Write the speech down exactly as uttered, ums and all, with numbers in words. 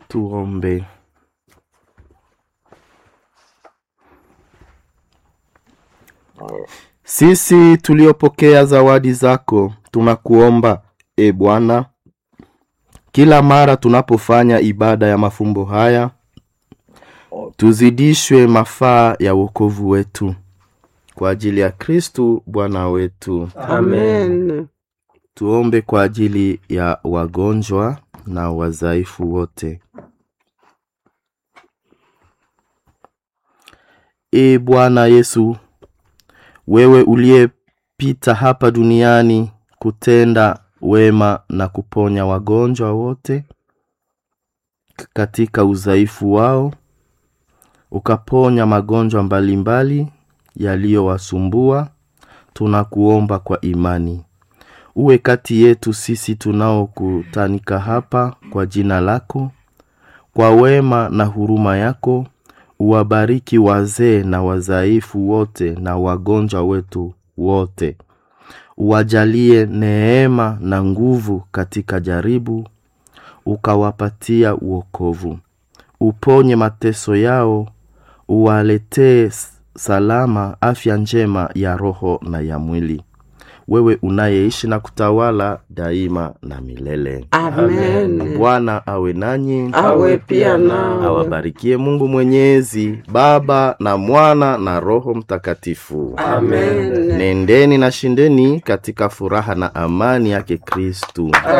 Tuombe. Sisi tuliopokea zawadi zako, tunakuomba e Bwana, kila mara tunapofanya ibada ya mafumbo haya, tuzidishwe mafaa ya wokovu wetu. Kwa ajili ya Kristu Bwana wetu. Amen. Tuombe kwa ajili ya wagonjwa na wazaifu wote. E Bwana Yesu, wewe uliyepita hapa duniani kutenda wema na kuponya wagonjwa wote katika udhaifu wao, ukaponya magonjwa mbalimbali yaliyowasumbua, tunakuomba kwa imani. Uwe kati yetu sisi tunaokutanika hapa kwa jina lako, kwa wema na huruma yako. Uwabariki wazee na wazaifu wote na wagonjwa wetu wote. Uwajalie neema na nguvu katika jaribu, ukawapatia uokovu. Uponye mateso yao, uwaletee salama, afya njema ya roho na ya mwili. Wewe unayeishi na kutawala daima na milele. Amen. Bwana awe nanyi, awe pia nao. Awabarikie Mungu Mwenyezi, Baba na Mwana na Roho Mtakatifu. Amen. Nendeni na shindeni katika furaha na amani yake Kristu.